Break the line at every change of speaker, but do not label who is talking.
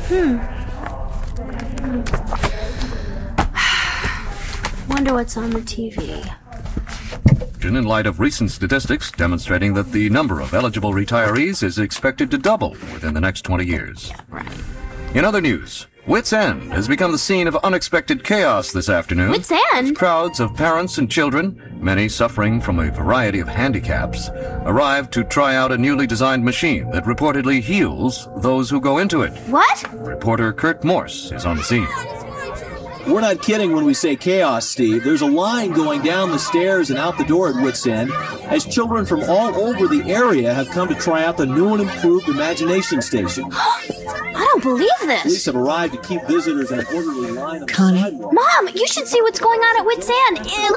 Wonder what's on the TV.
In light of recent statistics demonstrating that the number of eligible retirees is expected to double within the next 20 years. In other news, Whit's End has become the scene of unexpected chaos this afternoon.
Whit's End?
Crowds of parents and children, many suffering from a variety of handicaps, arrived to try out a newly designed machine that reportedly heals those who go into it.
What?
Reporter Kurt Morse is on the scene.
We're not kidding when we say chaos, Steve. There's a line going down the stairs and out the door at Whit's End as children from all over the area have come to try out the new and improved Imagination Station.
I don't believe this.
Police have arrived to keep visitors in an orderly line on the
Connie.
sidewalk.
Mom, you should see what's going on at Whit's End.